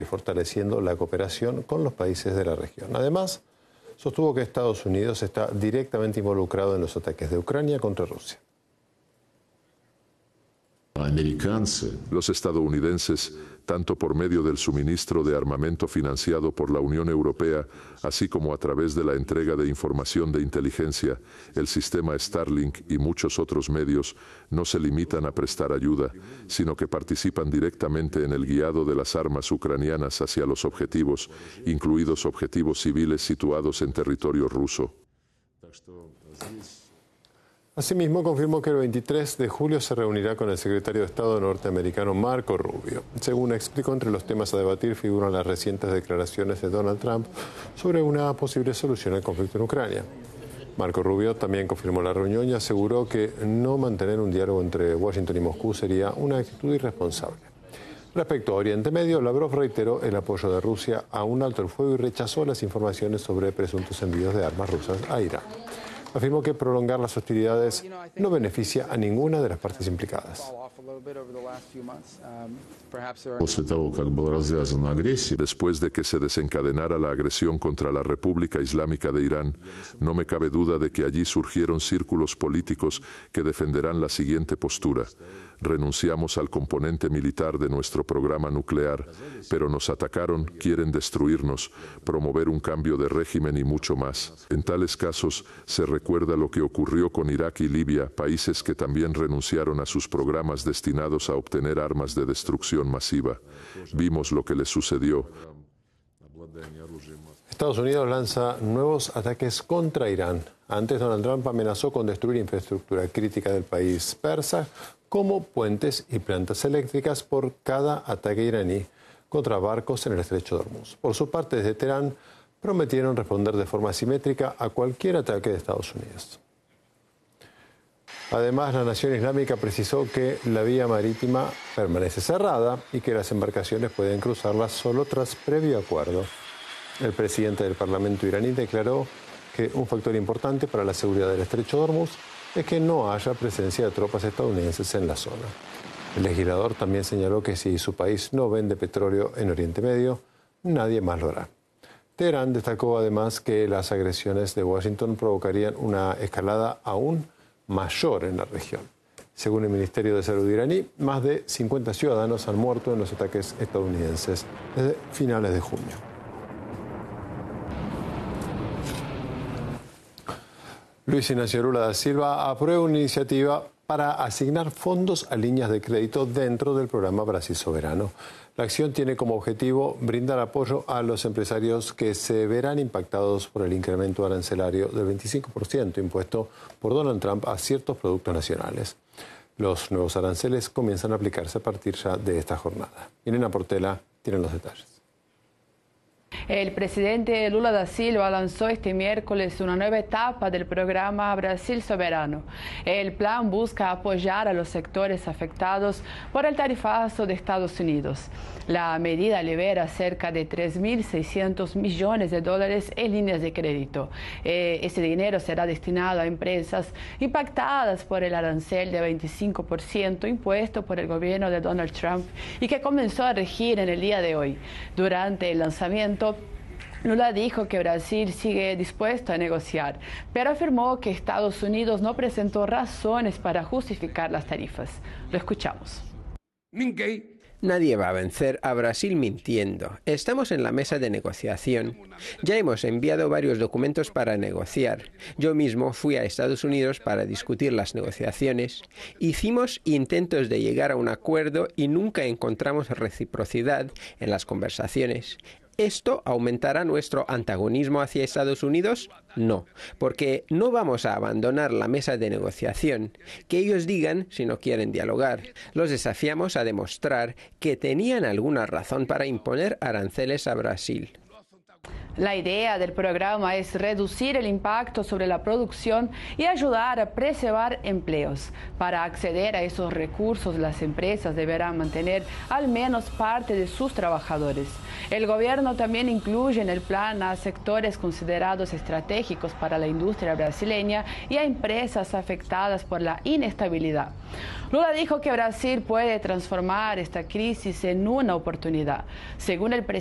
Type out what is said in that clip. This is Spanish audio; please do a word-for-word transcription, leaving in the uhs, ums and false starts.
y fortaleciendo la cooperación con los países de la región. Además, sostuvo que Estados Unidos está directamente involucrado en los ataques de Ucrania contra Rusia. Los estadounidenses, tanto por medio del suministro de armamento financiado por la Unión Europea, así como a través de la entrega de información de inteligencia, el sistema Starlink y muchos otros medios, no se limitan a prestar ayuda, sino que participan directamente en el guiado de las armas ucranianas hacia los objetivos, incluidos objetivos civiles situados en territorio ruso. Asimismo, confirmó que el veintitrés de julio se reunirá con el secretario de Estado norteamericano Marco Rubio. Según explicó, entre los temas a debatir figuran las recientes declaraciones de Donald Trump sobre una posible solución al conflicto en Ucrania. Marco Rubio también confirmó la reunión y aseguró que no mantener un diálogo entre Washington y Moscú sería una actitud irresponsable. Respecto a Oriente Medio, Lavrov reiteró el apoyo de Rusia a un alto el fuego y rechazó las informaciones sobre presuntos envíos de armas rusas a Irán. Afirmó que prolongar las hostilidades no beneficia a ninguna de las partes implicadas. Después de que se desencadenara la agresión contra la República Islámica de Irán, no me cabe duda de que allí surgieron círculos políticos que defenderán la siguiente postura. Renunciamos al componente militar de nuestro programa nuclear, pero nos atacaron, quieren destruirnos, promover un cambio de régimen y mucho más. En tales casos, se recuerda lo que ocurrió con Irak y Libia, países que también renunciaron a sus programas destinados a obtener armas de destrucción masiva. Vimos lo que les sucedió. Estados Unidos lanza nuevos ataques contra Irán. Antes, Donald Trump amenazó con destruir infraestructura crítica del país persa, como puentes y plantas eléctricas, por cada ataque iraní contra barcos en el estrecho de Hormuz. Por su parte, desde Teherán prometieron responder de forma simétrica a cualquier ataque de Estados Unidos. Además, la Nación Islámica precisó que la vía marítima permanece cerrada y que las embarcaciones pueden cruzarla solo tras previo acuerdo. El presidente del Parlamento iraní declaró que un factor importante para la seguridad del estrecho de Hormuz es que no haya presencia de tropas estadounidenses en la zona. El legislador también señaló que si su país no vende petróleo en Oriente Medio, nadie más lo hará. Teherán destacó además que las agresiones de Washington provocarían una escalada aún mayor en la región. Según el Ministerio de Salud iraní, más de cincuenta ciudadanos han muerto en los ataques estadounidenses desde finales de junio. Luis Ignacio Lula da Silva aprueba una iniciativa para asignar fondos a líneas de crédito dentro del programa Brasil Soberano. La acción tiene como objetivo brindar apoyo a los empresarios que se verán impactados por el incremento arancelario del veinticinco por ciento impuesto por Donald Trump a ciertos productos nacionales. Los nuevos aranceles comienzan a aplicarse a partir ya de esta jornada. Irena Portela tiene los detalles. El presidente Lula da Silva lanzó este miércoles una nueva etapa del programa Brasil Soberano. El plan busca apoyar a los sectores afectados por el tarifazo de Estados Unidos. La medida libera cerca de tres mil seiscientos millones de dólares en líneas de crédito. Eh, ese dinero será destinado a empresas impactadas por el arancel de veinticinco por ciento impuesto por el gobierno de Donald Trump y que comenzó a regir en el día de hoy. Durante el lanzamiento, Lula dijo que Brasil sigue dispuesto a negociar, pero afirmó que Estados Unidos no presentó razones para justificar las tarifas. Lo escuchamos. Nadie va a vencer a Brasil mintiendo. Estamos en la mesa de negociación. Ya hemos enviado varios documentos para negociar. Yo mismo fui a Estados Unidos para discutir las negociaciones. Hicimos intentos de llegar a un acuerdo y nunca encontramos reciprocidad en las conversaciones. ¿Esto aumentará nuestro antagonismo hacia Estados Unidos? No, porque no vamos a abandonar la mesa de negociación. Que ellos digan si no quieren dialogar. Los desafiamos a demostrar que tenían alguna razón para imponer aranceles a Brasil. La idea del programa es reducir el impacto sobre la producción y ayudar a preservar empleos. Para acceder a esos recursos, las empresas deberán mantener al menos parte de sus trabajadores. El gobierno también incluye en el plan a sectores considerados estratégicos para la industria brasileña y a empresas afectadas por la inestabilidad. Lula dijo que Brasil puede transformar esta crisis en una oportunidad. Según el presidente,